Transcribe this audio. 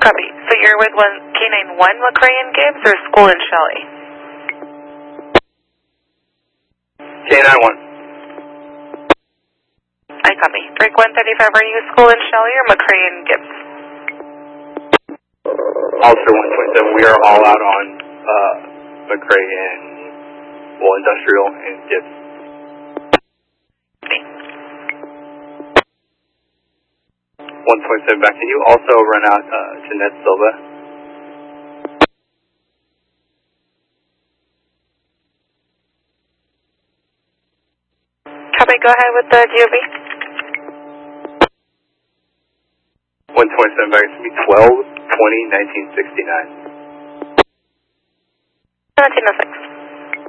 Copy. So you're with K91 McCray and Gibbs or School and Shelley? K91. I copy. Break 135, are you School and Shelley or McCray and Gibbs? Officer 127, we are all out on McCray and, Industrial and Gibbs. 127 back. Can you also run out Jeanette Silva? Copy. Go ahead with the GOV. 127 back. It's going to be 12/20/1969. 1906.